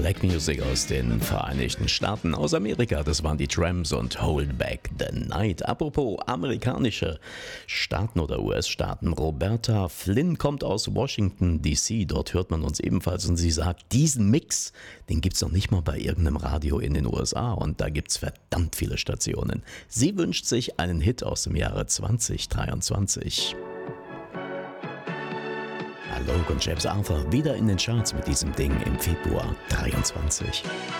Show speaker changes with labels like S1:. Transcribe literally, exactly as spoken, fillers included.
S1: Black Music aus den Vereinigten Staaten, aus Amerika. Das waren die Tramps und Hold Back the Night. Apropos amerikanische Staaten oder U S-Staaten. Roberta Flynn kommt aus Washington D C. Dort hört man uns ebenfalls und sie sagt, diesen Mix, den gibt's noch nicht mal bei irgendeinem Radio in den U S A und da gibt's verdammt viele Stationen. Sie wünscht sich einen Hit aus dem Jahre zwanzig dreiundzwanzig. Alok und James Arthur wieder in den Charts mit diesem Ding im Februar dreiundzwanzig.